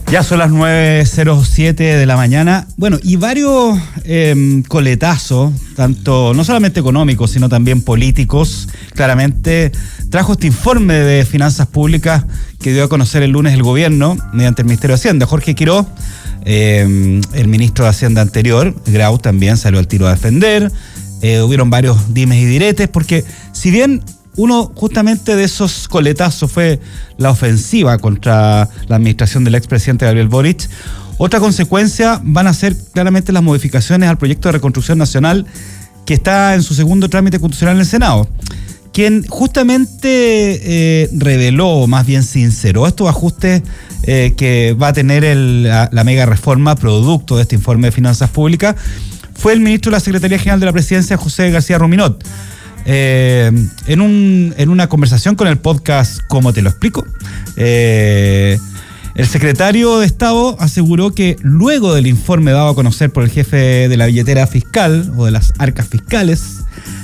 Ya son las 9:07 de la mañana. Bueno, y varios coletazos, tanto no solamente económicos, sino también políticos. Claramente trajo este informe de finanzas públicas que dio a conocer el lunes el gobierno mediante el Ministerio de Hacienda. Jorge Quirós, el ministro de Hacienda anterior, Grau, también salió al tiro a defender. Hubieron varios dimes y diretes, porque si bien uno justamente de esos coletazos fue la ofensiva contra la administración del expresidente Gabriel Boric, otra consecuencia van a ser claramente las modificaciones al proyecto de reconstrucción nacional que está en su segundo trámite constitucional en el Senado, quien justamente reveló, o más bien sinceró, estos ajustes que va a tener la mega reforma producto de este informe de finanzas públicas, fue el ministro de la Secretaría General de la Presidencia, José García Ruminot. En una conversación con el podcast ¿Cómo te lo explico?, el secretario de Estado aseguró que luego del informe dado a conocer por el jefe de la billetera fiscal o de las arcas fiscales,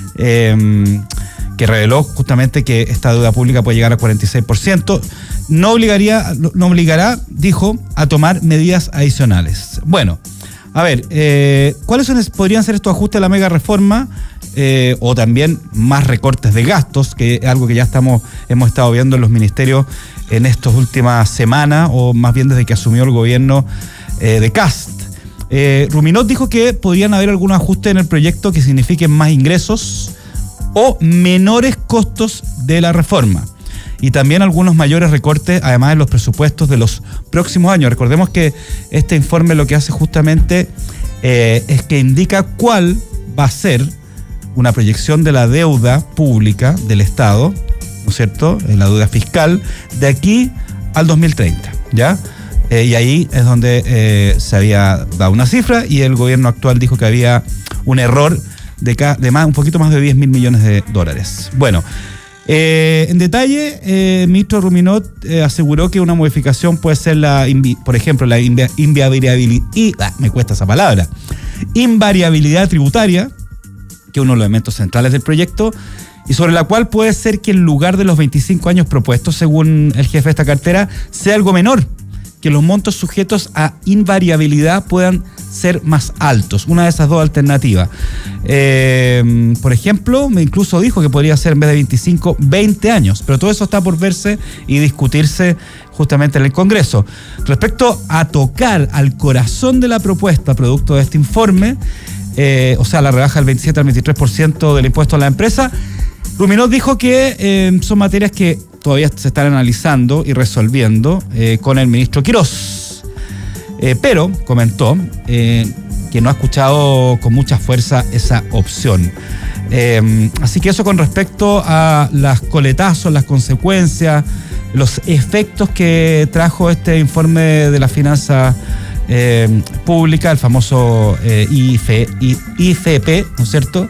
que reveló justamente que esta deuda pública puede llegar al 46%, no obligará, dijo, a tomar medidas adicionales. Bueno, a ver, ¿cuáles podrían ser estos ajustes a la mega reforma? O también más recortes de gastos, que es algo que ya hemos estado viendo en los ministerios en estas últimas semanas, o más bien desde que asumió el gobierno de Kast. Ruminot dijo que podrían haber algunos ajustes en el proyecto que signifiquen más ingresos o menores costos de la reforma. Y también algunos mayores recortes, además en los presupuestos de los próximos años. Recordemos que este informe lo que hace justamente es que indica cuál va a ser una proyección de la deuda pública del Estado, ¿no es cierto?, la deuda fiscal, de aquí al 2030, ¿ya? Y ahí es donde se había dado una cifra y el gobierno actual dijo que había un error de un poquito más de 10.000 millones de dólares. Bueno, en detalle, el ministro Ruminot aseguró que una modificación puede ser por ejemplo, la invariabilidad tributaria, que es uno de los elementos centrales del proyecto, y sobre la cual puede ser que en lugar de los 25 años propuestos, según el jefe de esta cartera, sea algo menor, que los montos sujetos a invariabilidad puedan ser más altos, una de esas dos alternativas. Por ejemplo, incluso dijo que podría ser en vez de 25, 20 años, pero todo eso está por verse y discutirse justamente en el Congreso. Respecto a tocar al corazón de la propuesta producto de este informe, o sea, la rebaja del 27 al 23% del impuesto a la empresa, Ruminot dijo que son materias que todavía se están analizando y resolviendo con el ministro Quirós. Pero comentó que no ha escuchado con mucha fuerza esa opción. Así que eso con respecto a las coletazos, las consecuencias, los efectos que trajo este informe de la finanza pública, el famoso IFP, ¿no es cierto?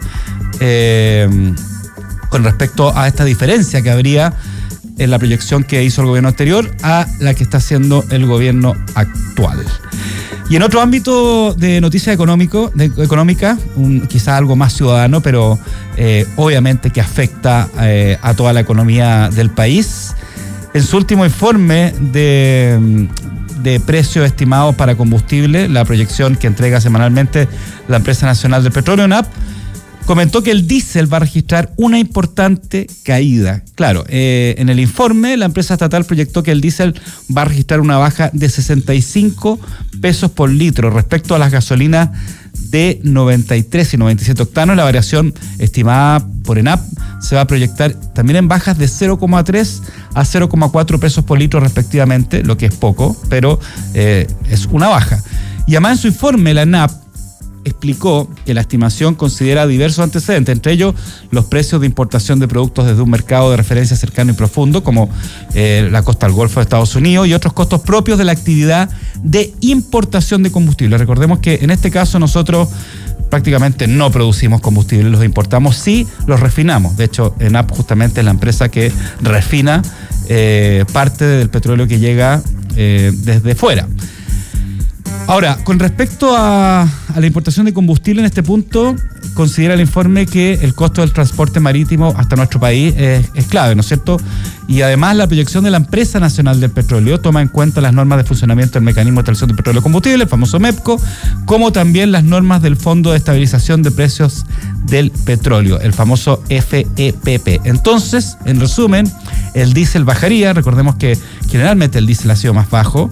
Con respecto a esta diferencia que habría en la proyección que hizo el gobierno anterior a la que está haciendo el gobierno actual. Y en otro ámbito de noticias económica, quizás algo más ciudadano, pero obviamente que afecta a toda la economía del país. En su último informe de precios estimados para combustible, la proyección que entrega semanalmente la Empresa Nacional del Petróleo, ENAP, comentó que el diésel va a registrar una importante caída. Claro, en el informe la empresa estatal proyectó que el diésel va a registrar una baja de 65 pesos por litro respecto a las gasolinas de 93 y 97 octanos. La variación estimada por ENAP se va a proyectar también en bajas de 0,3 a 0,4 pesos por litro respectivamente, lo que es poco, pero es una baja. Y además en su informe la ENAP explicó que la estimación considera diversos antecedentes, entre ellos los precios de importación de productos desde un mercado de referencia cercano y profundo, como la costa del Golfo de Estados Unidos, y otros costos propios de la actividad de importación de combustible. Recordemos que en este caso nosotros prácticamente no producimos combustible, los importamos, sí los refinamos. De hecho, ENAP justamente es la empresa que refina parte del petróleo que llega desde fuera. Ahora, con respecto a la importación de combustible, en este punto considera el informe que el costo del transporte marítimo hasta nuestro país es clave, ¿no es cierto? Y además la proyección de la Empresa Nacional del Petróleo toma en cuenta las normas de funcionamiento del Mecanismo de Extracción de Petróleo y Combustible, el famoso MEPCO, como también las normas del Fondo de Estabilización de Precios del Petróleo, el famoso FEPP. Entonces, en resumen, el diésel bajaría. Recordemos que generalmente el diésel ha sido más bajo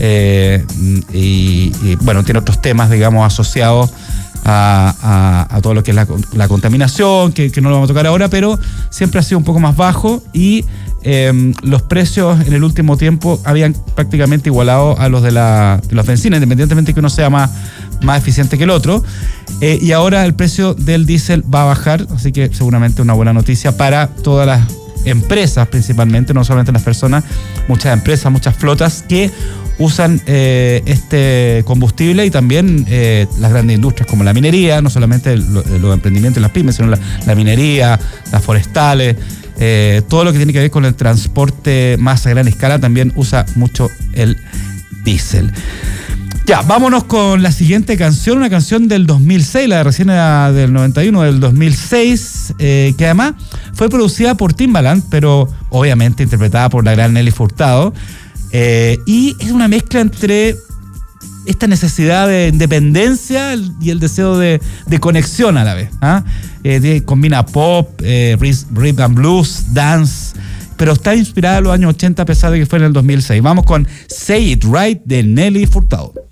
y bueno, tiene otros temas, digamos, asociados a todo lo que es la contaminación, que no lo vamos a tocar ahora, pero siempre ha sido un poco más bajo y los precios en el último tiempo habían prácticamente igualado a los de las bencinas, independientemente de que uno sea más eficiente que el otro. Y ahora el precio del diésel va a bajar, así que seguramente una buena noticia para todas las empresas, principalmente, no solamente las personas, muchas empresas, muchas flotas que usan este combustible, y también las grandes industrias como la minería, no solamente los emprendimientos y las pymes, sino la minería, las forestales, todo lo que tiene que ver con el transporte más a gran escala también usa mucho el diésel. Ya, vámonos con la siguiente canción, una canción del 2006, la de recién era del 91, del 2006, que además fue producida por Timbaland, pero obviamente interpretada por la gran Nelly Furtado, y es una mezcla entre esta necesidad de independencia y el deseo de conexión a la vez. Combina pop, rhythm and blues, dance, pero está inspirada en los años 80 a pesar de que fue en el 2006. Vamos con Say It Right de Nelly Furtado.